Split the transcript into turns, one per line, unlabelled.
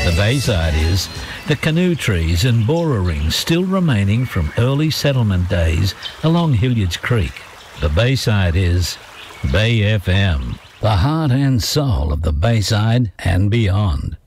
The Bayside is the canoe trees and borer rings still remaining from early settlement days along Hilliards Creek. The Bayside is Bay FM, the heart and soul of the Bayside and beyond.